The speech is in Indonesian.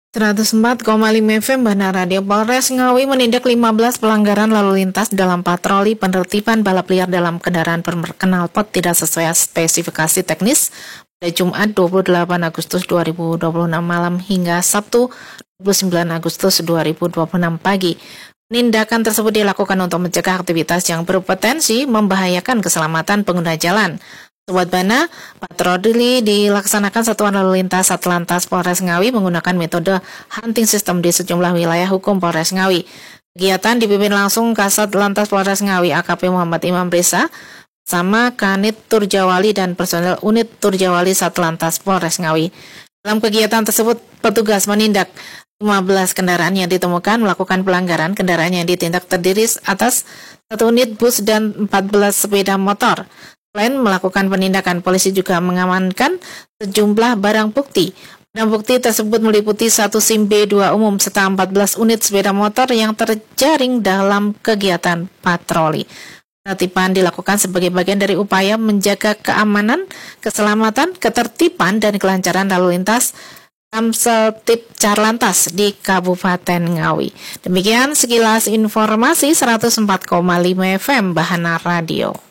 104,5 FM Bahana Radio. Polres Ngawi menindak 15 pelanggaran lalu lintas dalam patroli penertiban balap liar dalam kendaraan knalpot tidak sesuai spesifikasi teknis pada Jumat 28 Agustus 2026 malam hingga Sabtu 29 Agustus 2026 pagi. Penindakan tersebut dilakukan untuk mencegah aktivitas yang berpotensi membahayakan keselamatan pengguna jalan. Sobat Bana, patroli dilaksanakan Satuan Lalu Lintas Satlantas Polres Ngawi menggunakan metode hunting system di sejumlah wilayah hukum Polres Ngawi. Kegiatan dipimpin langsung Kasat Lantas Polres Ngawi AKP Muhammad Imam Risa sama Kanit Turjawali dan personel unit Turjawali Satlantas Polres Ngawi. Dalam kegiatan tersebut, petugas menindak 15 kendaraan yang ditemukan melakukan pelanggaran. Kendaraan yang ditindak terdiri atas 1 unit bus dan 14 sepeda motor. Selain melakukan penindakan, polisi juga mengamankan sejumlah barang bukti. Barang bukti tersebut meliputi 1 SIM B2 umum serta 14 unit sepeda motor yang terjaring dalam kegiatan patroli. Penertiban dilakukan sebagai bagian dari upaya menjaga keamanan, keselamatan, ketertiban, dan kelancaran lalu lintas Samseltip Carlantas di Kabupaten Ngawi. Demikian sekilas informasi 104,5 FM Bahana Radio.